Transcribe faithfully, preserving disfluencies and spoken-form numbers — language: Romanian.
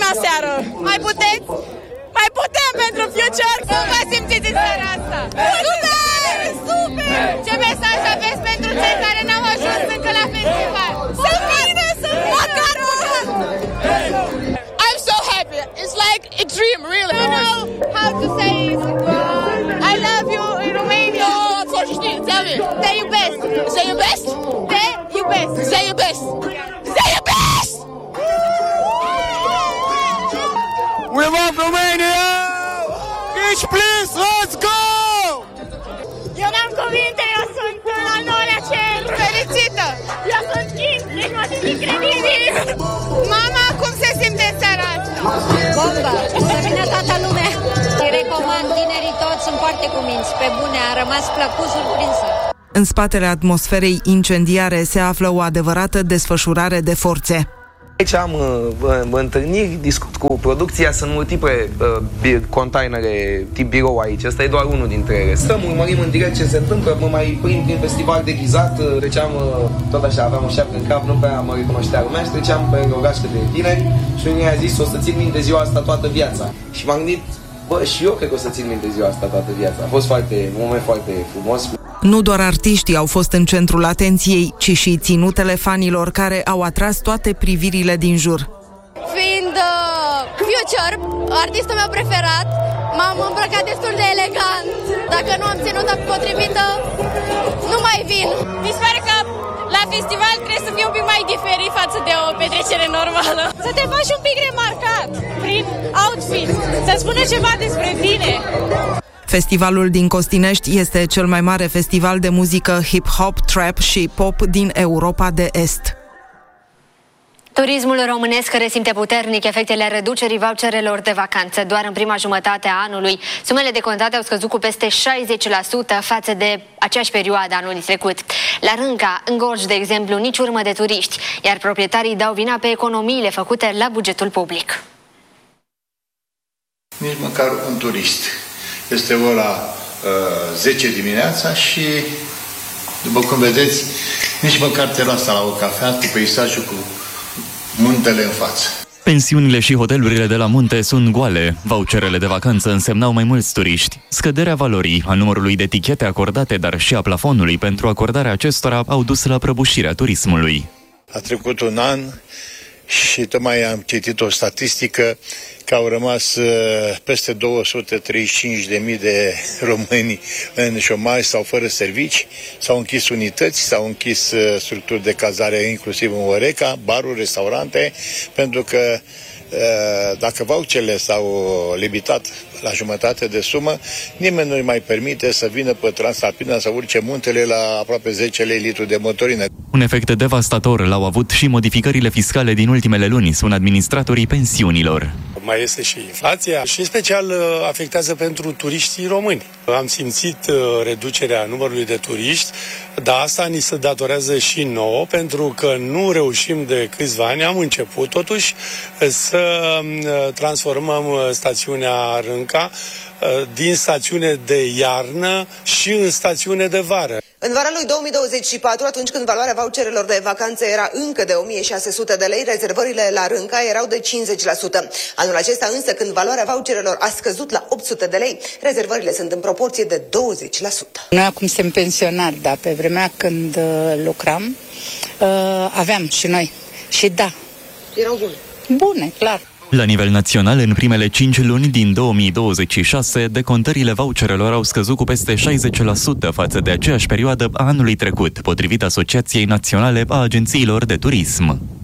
seară. Mai puteți? Mai putem pentru Future? Cum vă simțiți în seara asta? Super! Super! Ce mesaj aveți pentru cei care n-au ajuns încă la festival? Să vină, să vină! Măcar, măcar! I'm so happy. It's like a dream, really. I know how to say it. I love you in Romania. Să știi, tell me. Te iubesc. Te iubesc? Te iubesc. Te iubesc. Te iubesc! We want Romania! Each please, let's go! Eu n-am cuvinte, eu sunt la Norea Cer. Fericită! Eu sunt King, deci mă simt incredibil! Mama, cum se simte seara asta? Bombă! Să vină toată lumea! Îi recomand, tinerii toți sunt foarte cuminți, pe bune, a rămas plăcut surprinsă. În spatele atmosferei incendiare se află o adevărată desfășurare de forțe. Aici am uh, întâlniri, discut cu producția, sunt multiple uh, containere tip birou aici, ăsta e doar unul dintre ele. Stăm, urmărim în direct ce se întâmplă, mă mai prind prin festival deghizat, uh, treceam, uh, tot așa, aveam o șapcă în cap, nu prea mă recunoștea lumea și treceam pe o gașcă de tineri și unii a zis, o să țin minte ziua asta toată viața. Și m-am gândit, bă, și eu cred că o să țin minte ziua asta toată viața. A fost foarte, un moment foarte frumos. Nu doar artiștii au fost în centrul atenției, ci și ținutele fanilor care au atras toate privirile din jur. Fiind uh, Future, artistul meu preferat, m-am îmbrăcat destul de elegant. Dacă nu am ținuta potrivită, nu mai vin. Mi se pare că la festival trebuie să fie un pic mai diferit față de o petrecere normală. Să te faci un pic remarcat prin outfit, să spună ceva despre tine. Festivalul din Costinești este cel mai mare festival de muzică hip-hop, trap și pop din Europa de Est. Turismul românesc resimte puternic efectele reducerii voucherelor de vacanță. Doar în prima jumătate a anului, sumele decontate au scăzut cu peste șaizeci la sută față de aceeași perioadă anului trecut. La Rânca, în Gorj, de exemplu, nici urmă de turiști, iar proprietarii dau vina pe economiile făcute la bugetul public. Nici măcar un turist. Este ora uh, zece dimineața și, după cum vedeți, nici măcar terasa la o cafea cu peisajul cu muntele în față. Pensiunile și hotelurile de la munte sunt goale. Voucherele de vacanță însemnau mai mulți turiști. Scăderea valorii, a numărului de etichete acordate, dar și a plafonului pentru acordarea acestora au dus la prăbușirea turismului. A trecut un an și tocmai am citit o statistică că au rămas uh, peste două sute treizeci și cinci de mii de români în șomaj sau fără servici, s-au închis unități, s-au închis uh, structuri de cazare, inclusiv în Oreca, baruri, restaurante, pentru că uh, dacă voucherele s-au limitat la jumătate de sumă, nimeni nu-i mai permite să vină pe Transalpina să urce muntele la aproape zece lei litru de motorină. Un efect devastator l-au avut și modificările fiscale din ultimele luni, spun administratorii pensiunilor. Mai este și inflația și în special afectează pentru turiștii români. Am simțit reducerea numărului de turiști, dar asta ni se datorează și nouă, pentru că nu reușim de câțiva ani, am început totuși să transformăm stațiunea Rânca din stațiune de iarnă și în stațiune de vară. În vara lui două mii douăzeci și patru, atunci când valoarea voucherelor de vacanță era încă de o mie șase sute de lei, rezervările la Rânca erau de cincizeci la sută. Anul acesta însă, când valoarea voucherelor a scăzut la opt sute de lei, rezervările sunt în proporție de douăzeci la sută. Noi acum suntem pensionari, dar pe vremea când uh, lucram, uh, aveam și noi. Și da. Erau bune. Bune, clar. La nivel național, în primele cinci luni din două mii douăzeci și șase, decontările voucherelor au scăzut cu peste șaizeci la sută față de aceeași perioadă a anului trecut, potrivit Asociației Naționale a Agențiilor de Turism.